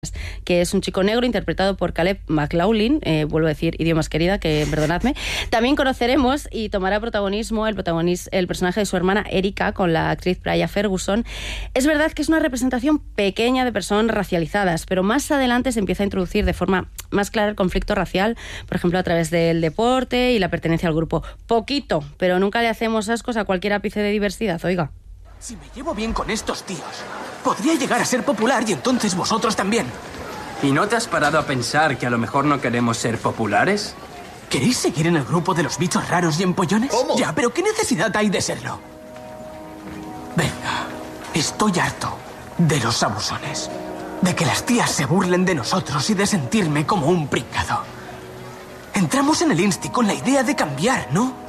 que es un chico negro interpretado por Caleb McLaughlin, vuelvo a decir idiomas querida, que perdonadme. También conoceremos y tomará protagonismo el personaje de su hermana Erika con la actriz Brya Ferguson. Es verdad que es una representación pequeña de personas racializadas, pero más adelante se empieza a introducir de forma más clara el conflicto racial, por ejemplo a través del deporte y la pertenencia al grupo. Poquito, pero nunca le hacemos ascos a cualquier ápice de diversidad, oiga. Si me llevo bien con estos tíos, podría llegar a ser popular y entonces vosotros también. ¿Y no te has parado a pensar que a lo mejor no queremos ser populares? ¿Queréis seguir en el grupo de los bichos raros y empollones? ¿Cómo? Ya, pero ¿qué necesidad hay de serlo? Venga, estoy harto de los abusones. De que las tías se burlen de nosotros y de sentirme como un pringado. Entramos en el Insti con la idea de cambiar, ¿no?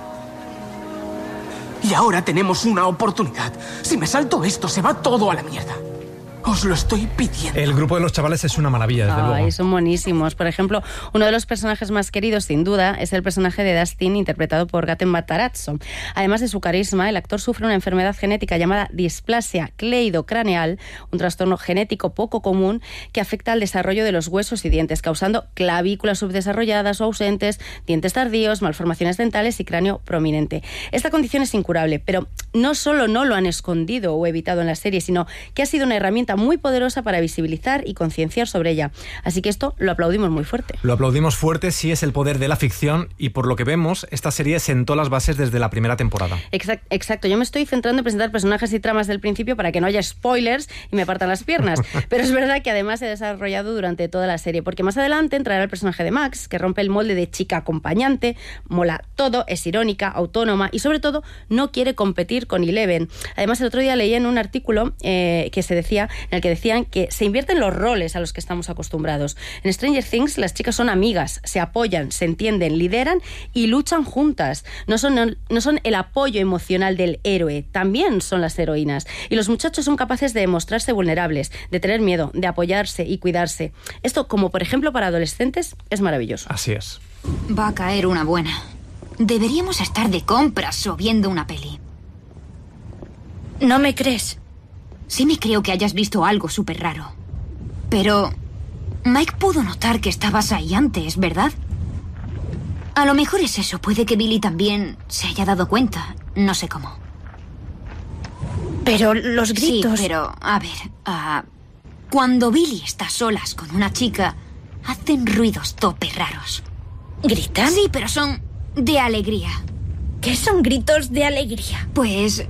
Y ahora tenemos una oportunidad. Si me salto esto, se va todo a la mierda. Os lo estoy pidiendo. El grupo de los chavales es una maravilla, desde luego. Son buenísimos. Por ejemplo, uno de los personajes más queridos, sin duda, es el personaje de Dustin, interpretado por Gaten Matarazzo. Además de su carisma, el actor sufre una enfermedad genética llamada displasia cleidocraneal, un trastorno genético poco común que afecta al desarrollo de los huesos y dientes, causando clavículas subdesarrolladas o ausentes, dientes tardíos, malformaciones dentales y cráneo prominente. Esta condición es incurable, pero no solo no lo han escondido o evitado en la serie, sino que ha sido una herramienta muy poderosa para visibilizar y concienciar sobre ella. Así que esto lo aplaudimos muy fuerte. Lo aplaudimos fuerte, sí, es el poder de la ficción, y por lo que vemos, esta serie sentó las bases desde la primera temporada. Exacto. Yo me estoy centrando en presentar personajes y tramas del principio para que no haya spoilers y me partan las piernas. Pero es verdad que además se ha desarrollado durante toda la serie, porque más adelante entrará el personaje de Max, que rompe el molde de chica acompañante, mola todo, es irónica, autónoma y sobre todo no quiere competir con Eleven. Además, el otro día leí en un artículo en el que decían que se invierten los roles a los que estamos acostumbrados. En Stranger Things las chicas son amigas, se apoyan, se entienden, lideran y luchan juntas. No son el apoyo emocional del héroe, también son las heroínas. Y los muchachos son capaces de mostrarse vulnerables, de tener miedo, de apoyarse y cuidarse. Esto, como por ejemplo para adolescentes, es maravilloso. Así es. Va a caer una buena. Deberíamos estar de compras o viendo una peli. ¿No me crees? Sí me creo que hayas visto algo súper raro. Pero Mike pudo notar que estabas ahí antes, ¿verdad? A lo mejor es eso. Puede que Billy también se haya dado cuenta. No sé cómo. Pero los gritos... Sí, pero, a ver... cuando Billy está a solas con una chica, hacen ruidos tope raros. ¿Gritan? Sí, pero son de alegría. ¿Qué son gritos de alegría? Pues...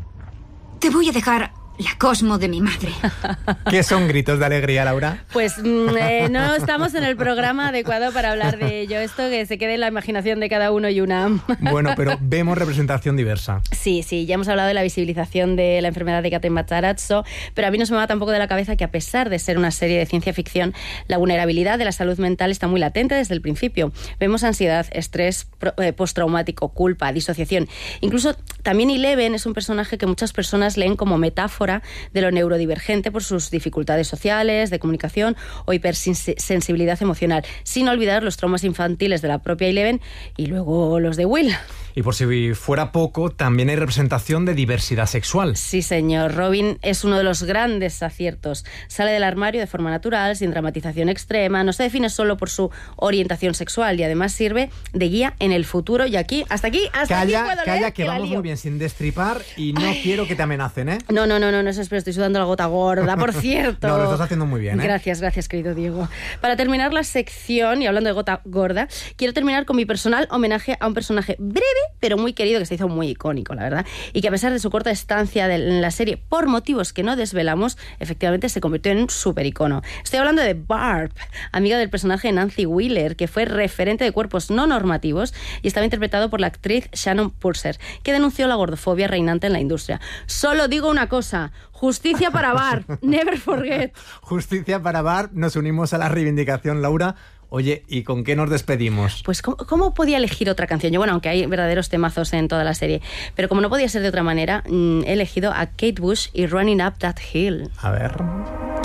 te voy a dejar... la Cosmo de mi madre. ¿Qué son gritos de alegría, Laura? Pues no estamos en el programa adecuado para hablar de ello. Esto que se quede en la imaginación de cada uno y una. Bueno, pero vemos representación diversa. Sí, ya hemos hablado de la visibilización de la enfermedad de Gaten Matarazzo, pero a mí no se me va tampoco de la cabeza que, a pesar de ser una serie de ciencia ficción, la vulnerabilidad de la salud mental está muy latente desde el principio. Vemos ansiedad, estrés postraumático, culpa, disociación. Incluso también Eleven es un personaje que muchas personas leen como metáfora de lo neurodivergente por sus dificultades sociales, de comunicación o hipersensibilidad emocional, sin olvidar los traumas infantiles de la propia Eleven y luego los de Will. Y por si fuera poco, también hay representación de diversidad sexual. Sí, señor. Robin es uno de los grandes aciertos. Sale del armario de forma natural, sin dramatización extrema, no se define solo por su orientación sexual y además sirve de guía en el futuro. Y hasta aquí puedo leer. Calla, que vamos muy bien sin destripar y no quiero que te amenacen, ¿eh? No, eso espero, estoy sudando la gota gorda, por cierto. No, lo estás haciendo muy bien, ¿eh? Gracias, querido Diego. Para terminar la sección, y hablando de gota gorda, quiero terminar con mi personal homenaje a un personaje breve, pero muy querido, que se hizo muy icónico, la verdad, y que a pesar de su corta estancia en la serie, por motivos que no desvelamos, efectivamente se convirtió en un supericono. Estoy hablando de Barb, amiga del personaje de Nancy Wheeler, que fue referente de cuerpos no normativos y estaba interpretado por la actriz Shannon Purser, que denunció la gordofobia reinante en la industria. Solo digo una cosa: justicia para Barb, never forget. Justicia para Barb, nos unimos a la reivindicación, Laura. Oye, ¿y con qué nos despedimos? Pues ¿cómo podía elegir otra canción? Yo, aunque hay verdaderos temazos en toda la serie, pero como no podía ser de otra manera, he elegido a Kate Bush y Running Up That Hill. A ver...